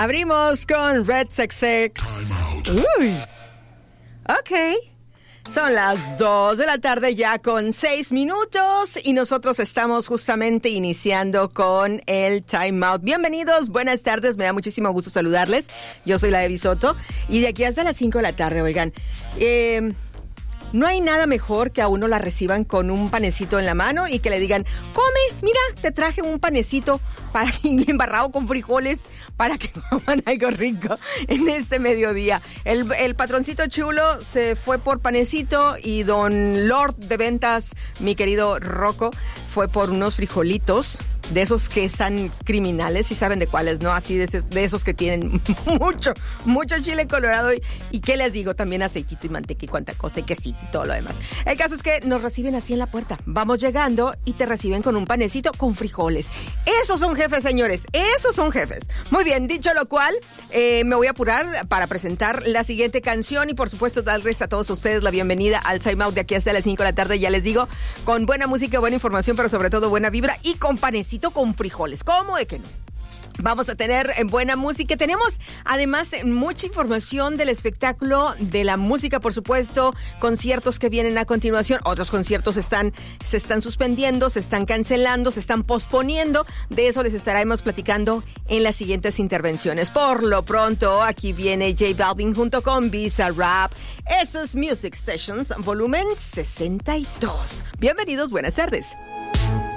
Abrimos con Red Sex Sex. Uy. Ok. Son las 2 de la tarde ya con 6 minutos y nosotros estamos justamente iniciando con el Time Out. Bienvenidos, buenas tardes, me da muchísimo gusto saludarles. Yo soy la Evi Soto y de aquí hasta las 5 de la tarde, oigan, no hay nada mejor que a uno la reciban con un panecito en la mano y que le digan, come, mira, te traje un panecito para embarrado con frijoles para que coman algo rico en este mediodía. El patroncito chulo se fue por panecito y don Lord de ventas, mi querido Rocco, fue por unos frijolitos de esos que están criminales, si saben de cuáles, ¿no? Así de esos que tienen mucho chile colorado y ¿qué les digo? También aceitito y manteca y cuánta cosa y quesito y todo lo demás. El caso es que nos reciben así en la puerta. Vamos llegando y te reciben con un panecito con frijoles. Esos son jefes, señores. Esos son jefes. Muy bien, dicho lo cual, me voy a apurar para presentar la siguiente canción y por supuesto darles a todos ustedes la bienvenida al Time Out de aquí hasta las 5 de la tarde, ya les digo, con buena música, buena información, pero sobre todo buena vibra y con panecito con frijoles. ¿Cómo de que no? Vamos a tener buena música. Tenemos además mucha información del espectáculo, de la música, por supuesto, conciertos que vienen a continuación. Otros conciertos se están suspendiendo, se están cancelando, se están posponiendo. De eso les estaremos platicando en las siguientes intervenciones. Por lo pronto, aquí viene J Balvin junto con Bizarrap. Esos Music Sessions, volumen 62. Bienvenidos, buenas tardes.